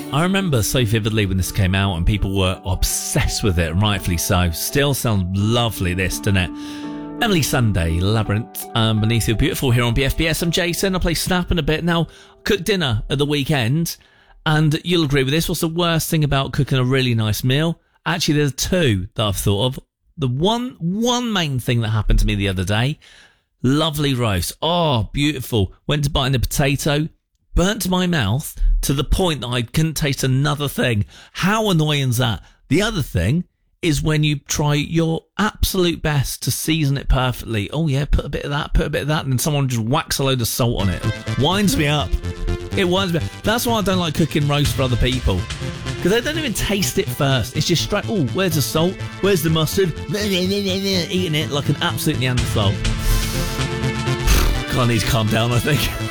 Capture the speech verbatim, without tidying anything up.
I remember so vividly when this came out and people were obsessed with it, and rightfully so. Still sounds lovely, this, doesn't it? Emily Sunday, Labyrinth, um, beneath your beautiful here on B F B S. I'm Jason. I play Snap in a bit. Now, cook dinner at the weekend, and you'll agree with this. What's the worst thing about cooking a really nice meal? Actually, there's two that I've thought of. The one, one main thing that happened to me the other day, lovely roast. Oh, beautiful. Went to bite in a potato, burnt my mouth to the point that I couldn't taste another thing. How annoying is that? The other thing is when you try your absolute best to season it perfectly. Oh yeah, put a bit of that, put a bit of that, and then someone just whacks a load of salt on it. Winds me up. It winds me up. That's why I don't like cooking roast for other people. Because they don't even taste it first. It's just straight, oh, where's the salt? Where's the mustard? Eating it like an absolute Neanderthal. God, I need to calm down, I think.